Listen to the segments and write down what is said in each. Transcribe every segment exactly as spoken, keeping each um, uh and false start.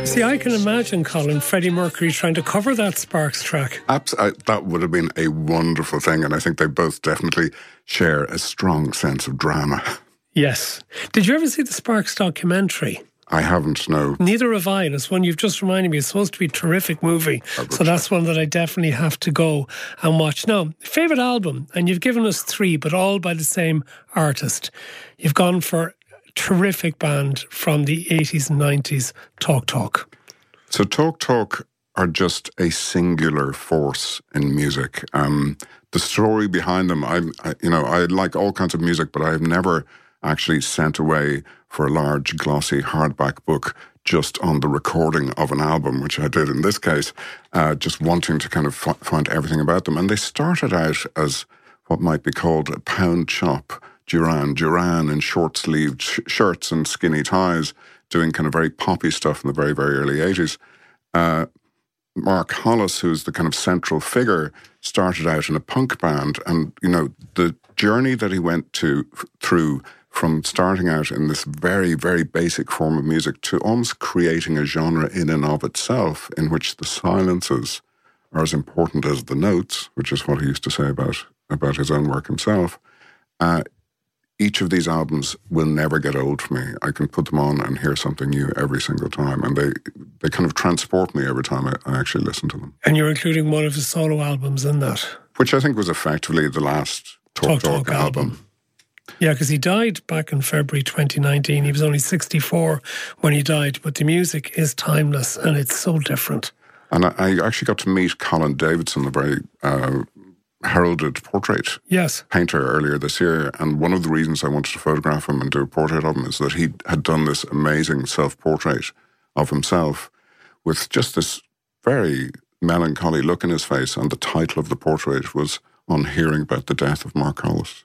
See, I can imagine, Colin, Freddie Mercury trying to cover that Sparks track. Abs- I, that would have been a wonderful thing, and I think they both definitely share a strong sense of drama. Yes. Did you ever see the Sparks documentary? I haven't, no. Neither have I. And it's one you've just reminded me. It's supposed to be a terrific movie. So that's one that I definitely have to go and watch. Now, favourite album, and you've given us three, but all by the same artist. You've gone for a terrific band from the eighties and nineties, Talk Talk. So Talk Talk are just a singular force in music. Um, the story behind them, I, I, you know, I like all kinds of music, but I've never actually sent away for a large, glossy hardback book just on the recording of an album, which I did in this case, uh, just wanting to kind of f- find everything about them. And they started out as what might be called a pound shop Duran Duran in short-sleeved sh- shirts and skinny ties, doing kind of very poppy stuff in the very, very early eighties. Uh, Mark Hollis, who's the kind of central figure, started out in a punk band. And, you know, the journey that he went to through from starting out in this very, very basic form of music to almost creating a genre in and of itself in which the silences are as important as the notes, which is what he used to say about, about his own work himself. Uh, each of these albums will never get old for me. I can put them on and hear something new every single time. And they, they kind of transport me every time I, I actually listen to them. And you're including one of his solo albums in that. Which I think was effectively the last Talk Talk, Talk, Talk album. album. Yeah, because he died back in February twenty nineteen. He was only sixty-four when he died, but the music is timeless and it's so different. And I, I actually got to meet Colin Davidson, the very uh, heralded portrait yes. painter, earlier this year. And one of the reasons I wanted to photograph him and do a portrait of him is that he had done this amazing self-portrait of himself with just this very melancholy look in his face. And the title of the portrait was On Hearing About the Death of Mark Hollis.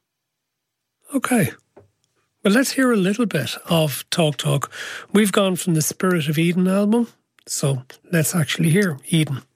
Okay. Well, let's hear a little bit of Talk Talk. We've gone from the Spirit of Eden album, so let's actually hear Eden.